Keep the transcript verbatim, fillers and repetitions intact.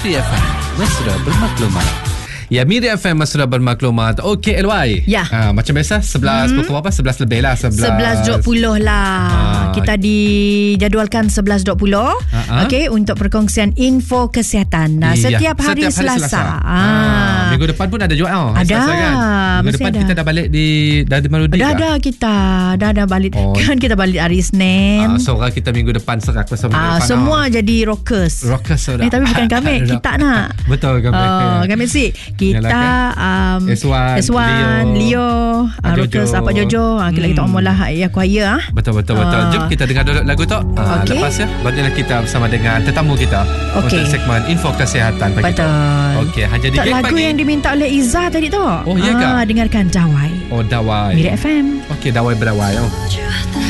Miri F M, mesra bermaklumat. Ya, Miri F M mesra bermaklumat. Okey, L Y. Ya. Ha, macam biasa sebelas hmm. pukul berapa? sebelas lebih lah. sebelas dua puluh lah. Ha. Kita dijadualkan sebelas dua puluh. Ha. Okey, untuk perkongsian info kesihatan. Nah, iya. setiap hari setiap hari Selasa. Selasa. Ha. Ha. Minggu depan pun ada juga oh. Ada. Selasa kan? Minggu depan ada. kita dah balik di dah di Marudi. Dah kah? ada kita. Dah ada balik. Oh. Kan kita balik hari Senin. Ah, seorang kita minggu depan serak bersama Ah, depan, semua oh. jadi rockers. Rockers sudah. Eh, tapi bukan kami. Kita nak. Betul kami. Oh, kami si. Kita um, S one, S one, Leo, Leo uh, rockers apa Jojo. Ah, kita Hmm. kita omong lah ya kuaya ah. Betul betul betul. Ah. Jom kita dengar dulu lagu tu. Ah, Okey. Lepas ya, barulah kita bersama dengan tetamu kita Okey. untuk segmen info kesihatan pagi tu. Betul. Okey, hanya di Tak, Geng lagu Pagi. yang diminta oleh Izzah tadi tu. Oh, iya ke? Ah, dengarkan Dawai. Oh, Dawai. Miri F M. Okey, Dawai berdawai. Oh.